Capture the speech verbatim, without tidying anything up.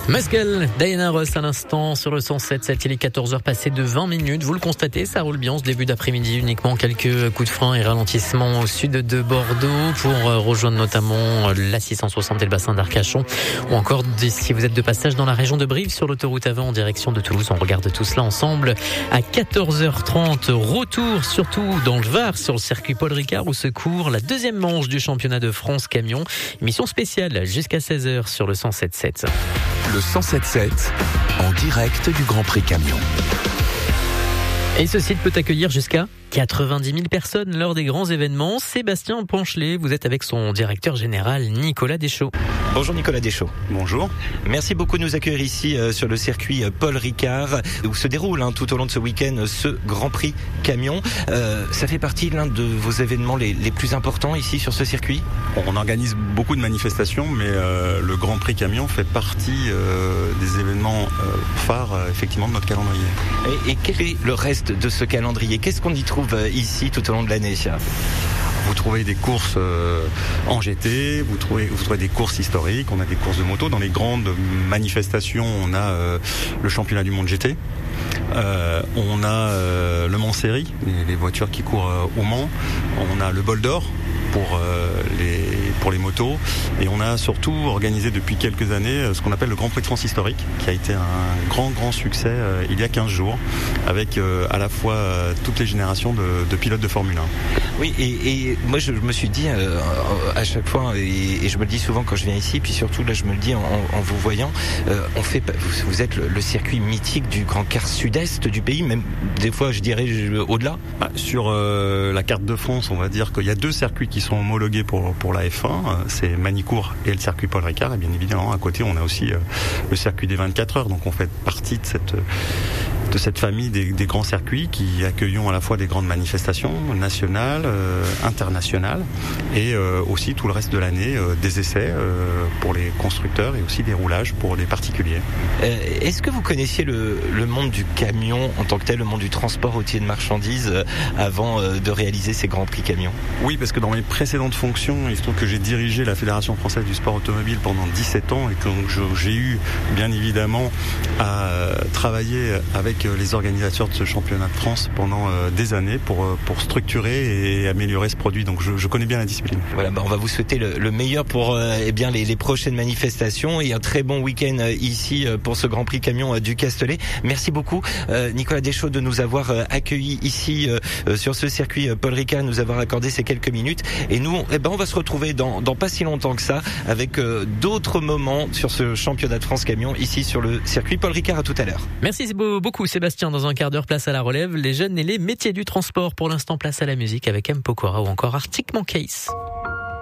Muscle, Diana Ross à l'instant sur le cent sept sept. Il est quatorze heures passées de vingt minutes. Vous le constatez, ça roule bien ce début d'après-midi. Uniquement quelques coups de frein et ralentissements au sud de Bordeaux pour rejoindre notamment l'A six cent soixante et le bassin d'Arcachon. Ou encore, si vous êtes de passage dans la région de Brive sur l'autoroute A vingt en direction de Toulouse. On regarde tout cela ensemble à quatorze heures trente. Retour surtout dans le Var sur le circuit Paul Ricard où se court la deuxième manche du championnat de France camion. Émission spéciale jusqu'à seize heures sur le cent sept sept. Le cent sept sept, en direct du Grand Prix Camion. Et ce site peut accueillir jusqu'à quatre-vingt-dix mille personnes lors des grands événements. Sébastien Ponchelet, vous êtes avec son directeur général Nicolas Deschaux. Bonjour Nicolas Deschaux. Bonjour. Merci beaucoup de nous accueillir ici euh, sur le circuit euh, Paul Ricard où se déroule hein, tout au long de ce week-end euh, ce Grand Prix Camion. Euh, ça fait partie l'un de vos événements les, les plus importants ici sur ce circuit. On organise beaucoup de manifestations, mais euh, le Grand Prix Camion fait partie euh, des événements euh, phares euh, effectivement de notre calendrier. Et, et quel est le reste de ce calendrier? Qu'est-ce qu'on y trouve ici tout au long de l'année? Vous trouvez des courses euh, en G T, vous trouvez, vous trouvez des courses historiques, on a des courses de moto. Dans les grandes manifestations, on a euh, le championnat du monde G T. Euh, on a euh, le Mans Série, les, les voitures qui courent euh, au Mans. On a le Bol d'Or pour euh, les pour les motos, et on a surtout organisé depuis quelques années ce qu'on appelle le Grand Prix de France historique, qui a été un grand grand succès euh, il y a quinze jours, avec euh, à la fois euh, toutes les générations de, de pilotes de Formule un. Oui, et, et moi je me suis dit euh, à chaque fois, et, et je me le dis souvent quand je viens ici, puis surtout là je me le dis en, en vous voyant, euh, on fait, vous, vous êtes le, le circuit mythique du Grand Quart sud-est du pays, même des fois je dirais au-delà. Bah, sur euh, la carte de France, on va dire qu'il y a deux circuits qui sont homologués pour pour la F un, c'est Manicourt et le circuit Paul Ricard, et bien évidemment à côté on a aussi euh, le circuit des vingt-quatre heures, donc on fait partie de cette de cette famille des, des grands circuits qui accueillons à la fois des grandes manifestations nationales, euh, internationales, et euh, aussi tout le reste de l'année euh, des essais euh, pour les constructeurs et aussi des roulages pour les particuliers. Euh, est-ce que vous connaissiez le, le monde du camion en tant que tel, le monde du transport routier de marchandises euh, avant euh, de réaliser ces grands prix camions? Oui, parce que dans mes précédentes fonctions, il se trouve que j'ai dirigé la Fédération française du sport automobile pendant dix-sept ans, et que je, j'ai eu bien évidemment à euh, travailler avec les organisateurs de ce championnat de France pendant euh, des années pour, euh, pour structurer et améliorer ce produit. Donc je, je connais bien la discipline. Voilà, bah on va vous souhaiter le, le meilleur pour euh, eh bien les, les prochaines manifestations, et un très bon week-end euh, ici euh, pour ce Grand Prix Camion euh, du Castellet. Merci beaucoup euh, Nicolas Deschaux de nous avoir euh, accueillis ici euh, sur ce circuit euh, Paul Ricard, nous avoir accordé ces quelques minutes. Et nous, eh ben on va se retrouver dans, dans pas si longtemps que ça avec euh, d'autres moments sur ce championnat de France Camion ici sur le circuit Paul Ricard. À tout à l'heure. Merci beaucoup Sébastien. Dans un quart d'heure, place à la relève, les jeunes et les métiers du transport. Pour l'instant, place à la musique avec M. Pokora ou encore Arctic Monkeys.